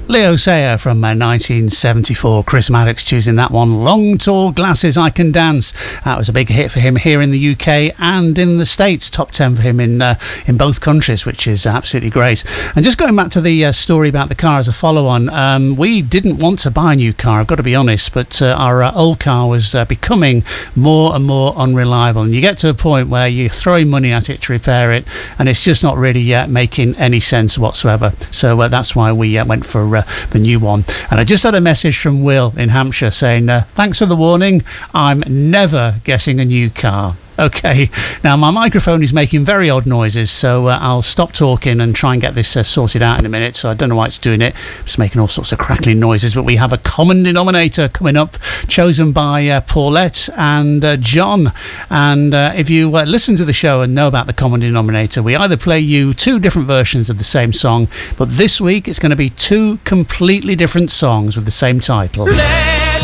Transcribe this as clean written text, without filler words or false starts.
Leo Sayer from 1974. Chris Maddox choosing that one. Long Tall Glasses, I Can Dance. That was a big hit for him here in the UK and in the States. Top 10 for him in both countries, which is absolutely great. And just going back to the story about the car as a follow-on, we didn't want to buy a new car, I've got to be honest, but our old car was becoming more and more unreliable. And you get to a point where you're throwing money at it to repair it, and it's just not really making any sense whatsoever. So that's why we went for the new one. And I just had a message from Will in Hampshire saying, thanks for the warning, I'm never getting a new car. Okay, now my microphone is making very odd noises, so I'll stop talking and try and get this sorted out in a minute. So I don't know why it's doing it. It's making all sorts of crackling noises, but we have a common denominator coming up, chosen by Paulette and John. And if you listen to the show and know about the common denominator, we either play you two different versions of the same song, but this week it's going to be two completely different songs with the same title.